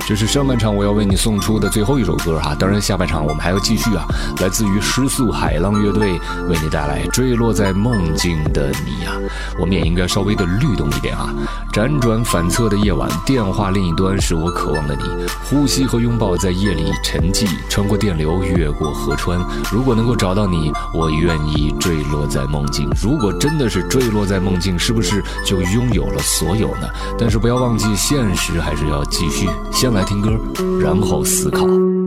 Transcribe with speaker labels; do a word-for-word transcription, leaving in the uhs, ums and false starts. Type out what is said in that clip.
Speaker 1: 这是上半场我要为你送出的最后一首歌哈，当然下半场我们还要继续啊，来自于失速海浪乐队为你带来坠落在梦境的你啊，我们也应该稍微的律动一点啊。辗转反侧的夜晚，电话另一端是我渴望的你，呼吸和拥抱在夜里沉寂，穿过电流，越过河川。如果能够找到你，我愿意坠落在梦境。如果真的是坠落在梦境，是不是就拥有了所有呢？但是不要忘记，现实还是要继续。先来听歌，然后思考。